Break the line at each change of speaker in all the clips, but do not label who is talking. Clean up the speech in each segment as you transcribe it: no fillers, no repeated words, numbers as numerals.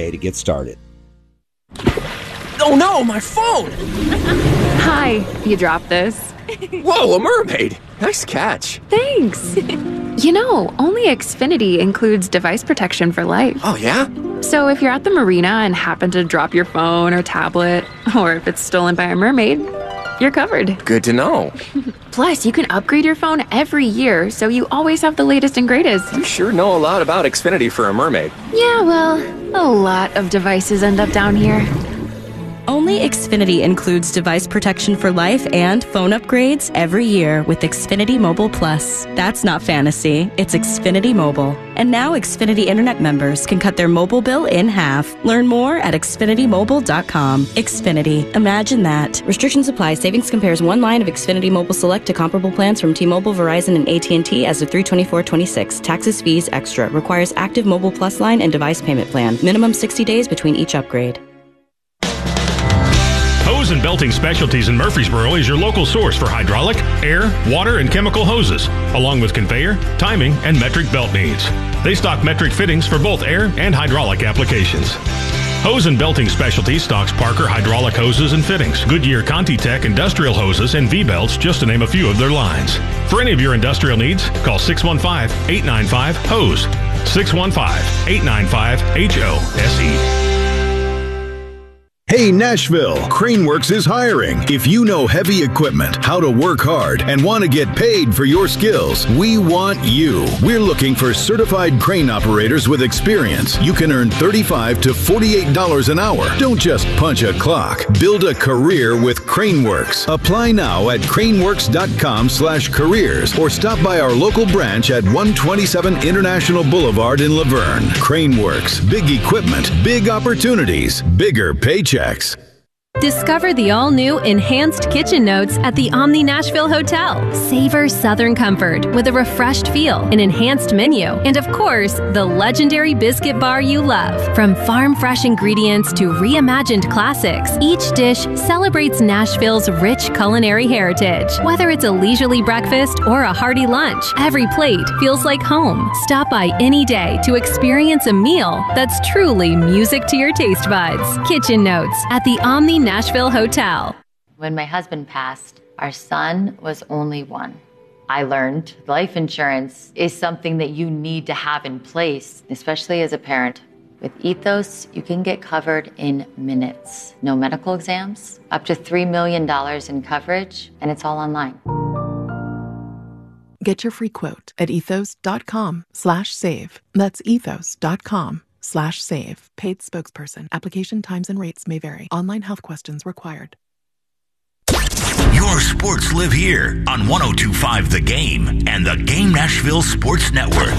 today to get started.
Oh no, my phone!
Hi, you dropped this.
Whoa, a mermaid! Nice catch.
Thanks. You know, only Xfinity includes device protection for life.
Oh, yeah?
So if you're at the marina and happen to drop your phone or tablet, or if it's stolen by a mermaid, you're covered.
Good to know.
Plus, you can upgrade your phone every year, so you always have the latest and greatest.
You sure know a lot about Xfinity for a mermaid.
Yeah, well, a lot of devices end up down here.
Only Xfinity includes device protection for life and phone upgrades every year with Xfinity Mobile Plus. That's not fantasy, it's Xfinity Mobile. And now Xfinity Internet members can cut their mobile bill in half. Learn more at xfinitymobile.com. Xfinity. Imagine that. Restrictions apply. Savings compares one line of Xfinity Mobile Select to comparable plans from T-Mobile, Verizon, and AT&T as of 3/24/26. Taxes, fees, extra. Requires active Mobile Plus line and device payment plan. Minimum 60 days between each upgrade.
Hose and Belting Specialties in Murfreesboro is your local source for hydraulic, air, water, and chemical hoses, along with conveyor, timing, and metric belt needs. They stock metric fittings for both air and hydraulic applications. Hose and Belting Specialties stocks Parker hydraulic hoses and fittings, Goodyear ContiTech industrial hoses, and V-belts, just to name a few of their lines. For any of your industrial needs, call 615-895-HOSE. 615-895-HOSE.
Hey Nashville, Craneworks is hiring. If you know heavy equipment, how to work hard, and want to get paid for your skills, we want you. We're looking for certified crane operators with experience. You can earn $35 to $48 an hour. Don't just punch a clock. Build a career with Craneworks. Apply now at craneworks.com/careers or stop by our local branch at 127 International Boulevard in Laverne. Craneworks. Big equipment, big opportunities, bigger paychecks.
Discover the all-new Enhanced Kitchen Notes at the Omni Nashville Hotel. Savor Southern comfort with a refreshed feel, an enhanced menu, and of course, the legendary biscuit bar you love. From farm-fresh ingredients to reimagined classics, each dish celebrates Nashville's rich culinary heritage. Whether it's a leisurely breakfast or a hearty lunch, every plate feels like home. Stop by any day to experience a meal that's truly music to your taste buds. Kitchen Notes at the Omni Nashville Hotel.
When my husband passed, our son was only one. I learned life insurance is something that you need to have in place, especially as a parent. With Ethos, you can get covered in minutes. No medical exams, up to $3 million in coverage, and it's all online.
Get your free quote at ethos.com/save. That's ethos.com/save. Paid spokesperson. Application times and rates may vary. Online health questions required.
Your sports live here on 102.5 The Game and the Game Nashville Sports Network.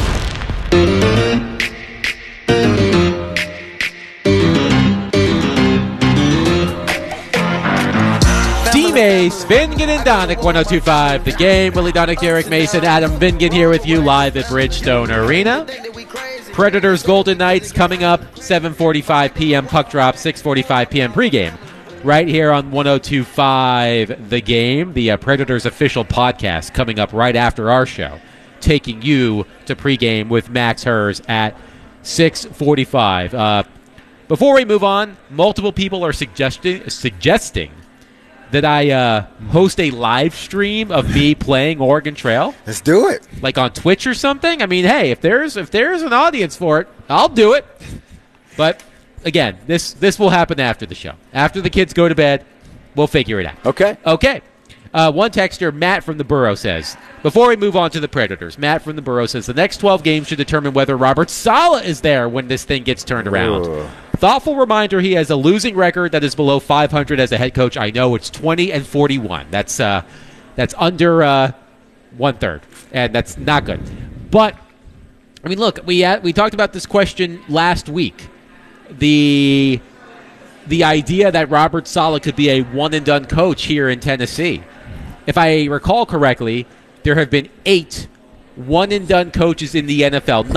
Mace, Vingan and Donick, 102.5 The Game. Willie Donick, Derek Mason, Adam Vingan here with you live at Bridgestone Arena. Predators Golden Knights coming up, 7:45 p.m. puck drop, 6:45 p.m. pregame. Right here on 102.5 The Game, the Predators official podcast coming up right after our show, taking you to pregame with Max Hers at 6:45. Before we move on, multiple people are suggesting that I host a live stream of me playing Oregon Trail.
Let's do it.
Like on Twitch or something. I mean, hey, if there's an audience for it, I'll do it. But again, this will happen after the show. After the kids go to bed, we'll figure it out.
Okay.
One texter, Matt from the Borough, says, before we move on to the Predators, Matt from the Borough says, the next 12 games should determine whether Robert Saleh is there when this thing gets turned around.
Ooh.
Thoughtful reminder, he has a losing record that is below 500 as a head coach. I know it's 20-41. That's under one-third, and that's not good. But, I mean, look, we talked about this question last week. The idea that Robert Saleh could be a one-and-done coach here in Tennessee. If I recall correctly, there have been 8 one-and-done coaches in the NFL.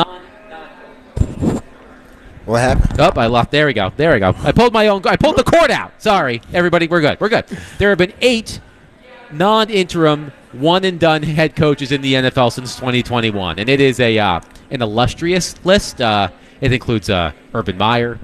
What happened?
Oh, I lost. There we go. I pulled the cord out. Sorry, everybody. We're good. There have been 8 non-interim, one-and-done head coaches in the NFL since 2021, and it is an illustrious list. It includes Urban Meyer,